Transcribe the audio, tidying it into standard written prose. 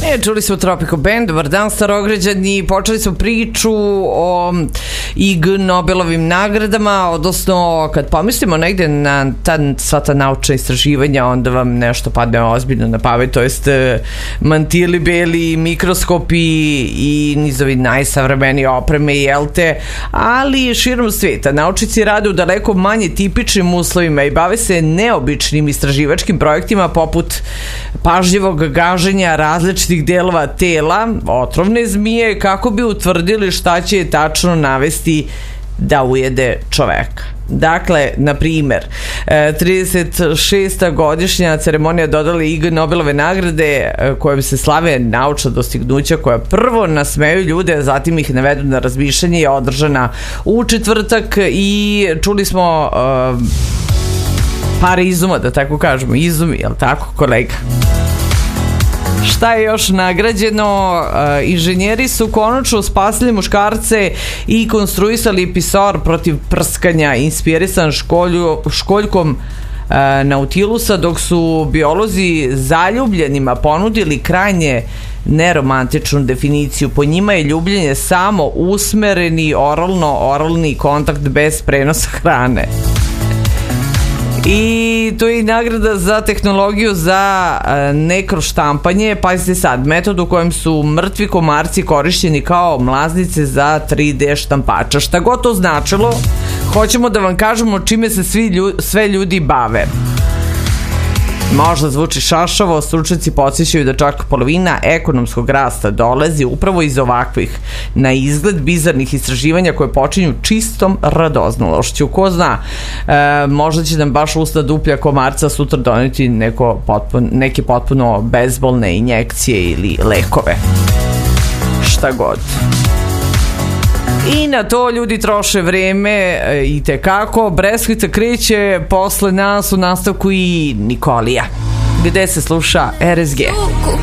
Čuli smo Tropical Band, dobar dan Starograđani, počeli smo priču o Ig Nobelovim nagradama, odnosno kad pomislimo negde na sva ta naučna istraživanja, onda vam nešto padne ozbiljno na pamet, to jest mantili beli, mikroskopi i nizovi najsavremenije opreme, jel te, ali širom sveta naučnici rade u daleko manje tipičnim uslovima i bave se neobičnim istraživačkim projektima poput pažljivog gaženja različitih delova tela otrovne zmije kako bi utvrdili šta će tačno navesti da ujede čoveka. Dakle, na primer, 36. godišnja ceremonija dodali Ig Nobelove nagrade kojom se slave naučna dostignuća koja prvo nasmeju ljude, a zatim ih navedu na razmišljanje, je održana u četvrtak i čuli smo par izuma, da tako kažemo, izumi, jel tako kolega? Šta je još nagrađeno? Inženjeri su konačno spasili muškarce i konstruisali pisor protiv prskanja, inspirisan školjkom Nautilusa, dok su biolozi zaljubljenima ponudili krajnje neromantičnu definiciju. Po njima je ljubljenje samo usmereni oralni kontakt bez prenosa hrane. I to je i nagrada za tehnologiju za nekroštampanje. Pazite sad, metod u kojem su mrtvi komarci korišćeni kao mlaznice za 3D štampača. Šta god to značilo, hoćemo da vam kažemo čime se sve ljudi bave. Možda zvuči šašavo, stručnjaci podsjećaju da čak polovina ekonomskog rasta dolazi upravo iz ovakvih na izgled bizarnih istraživanja koje počinju čistom radoznalošću. Ko zna, možda će nam baš usta duplja komarca sutra doneti neke potpuno bezbolne injekcije ili lekove. Šta god. I na to ljudi troše vreme i tekako. Breskvica kreće, posle nas u nastavku i Nikolija, gde se sluša RSG.